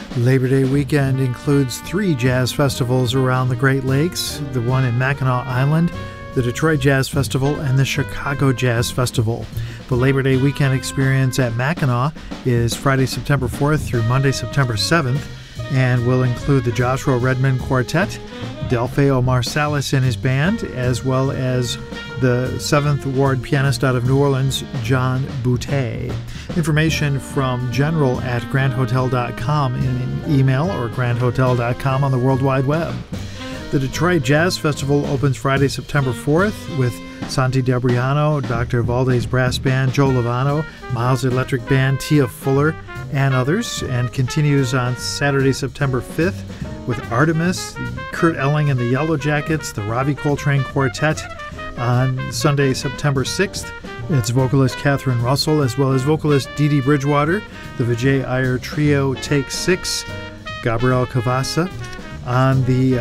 Labor Day weekend includes 3 jazz festivals around the Great Lakes, the one in Mackinac Island, the Detroit Jazz Festival, and the Chicago Jazz Festival. The Labor Day weekend experience at Mackinac is Friday, September 4th through Monday, September 7th, and will include the Joshua Redman Quartet, Delfeo Marsalis and his band, as well as the 7th Ward pianist out of New Orleans, John Boutte. Information from general at grandhotel.com in an email or grandhotel.com on the World Wide Web. The Detroit Jazz Festival opens Friday, September 4th with Santi Debriano, Dr. Valdez Brass Band, Joe Lovano, Miles Electric Band, Tia Fuller, and others, and continues on Saturday, September 5th with Artemis, Kurt Elling and the Yellow Jackets, the Ravi Coltrane Quartet. On Sunday, September 6th, it's vocalist Catherine Russell as well as vocalist Dee Dee Bridgewater, the Vijay Iyer Trio Take 6, Gabriel Cavassa. On the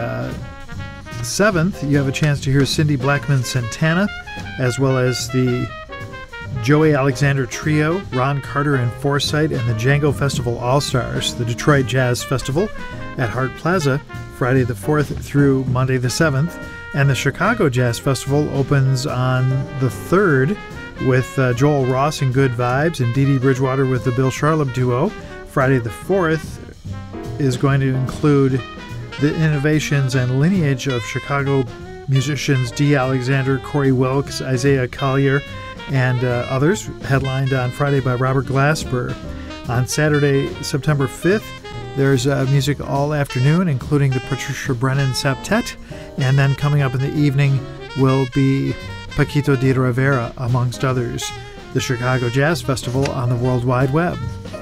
7th, you have a chance to hear Cindy Blackman Santana, as well as the Joey Alexander Trio, Ron Carter and Foresight, and the Django Festival All-Stars, the Detroit Jazz Festival at Hart Plaza, Friday the 4th through Monday the 7th, and the Chicago Jazz Festival opens on the 3rd with Joel Ross and Good Vibes and Dee Dee Bridgewater with the Bill Charlap Duo. Friday the 4th is going to include the innovations and lineage of Chicago musicians Dee Alexander, Corey Wilkes, Isaiah Collier, and others, headlined on Friday by Robert Glasper. On Saturday, September 5th, there's music all afternoon, including the Patricia Brennan Septet, and then coming up in the evening will be Paquito de Rivera, amongst others. The Chicago Jazz Festival on the World Wide Web.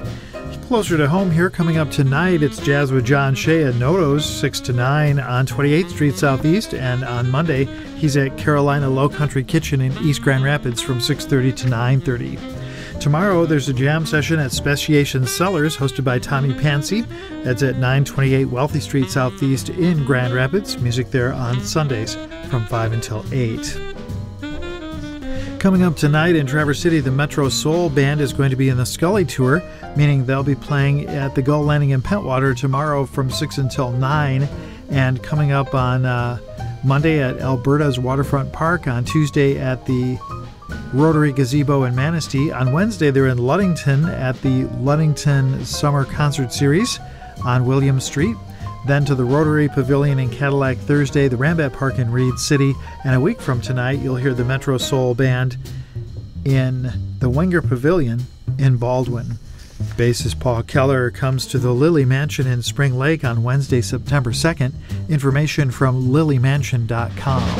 Closer to home here, coming up tonight, it's Jazz with John Shea at Noto's, 6 to 9 on 28th Street Southeast, and on Monday, he's at Carolina Low Country Kitchen in East Grand Rapids from 6:30 to 9:30. Tomorrow, there's a jam session at Speciation Cellars, hosted by Tommy Pansy. That's at 928 Wealthy Street Southeast in Grand Rapids. Music there on Sundays from 5 until 8. Coming up tonight in Traverse City, the Metro Soul Band is going to be in the Scully Tour, meaning they'll be playing at the Gull Landing in Pentwater tomorrow from 6 until 9, and coming up on Monday at Alberta's Waterfront Park, on Tuesday at the Rotary Gazebo in Manistee. On Wednesday, they're in Ludington at the Ludington Summer Concert Series on William Street. Then to the Rotary Pavilion in Cadillac Thursday, the Rambat Park in Reed City, and a week from tonight, you'll hear the Metro Soul Band in the Wenger Pavilion in Baldwin. Bassist Paul Keller comes to the Lily Mansion in Spring Lake on Wednesday, September 2nd. Information from lilymansion.com.